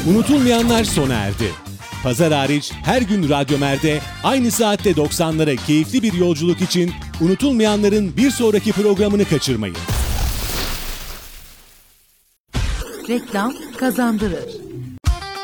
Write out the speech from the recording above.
Unutulmayanlar sona erdi. Pazar hariç her gün Radyo Mer'de aynı saatte 90'lara keyifli bir yolculuk için unutulmayanların bir sonraki programını kaçırmayın. Reklam kazandırır.